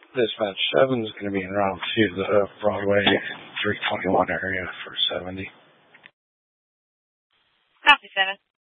Dispatch 7 is going to be en route to the Broadway 321 area for 70. Copy 7.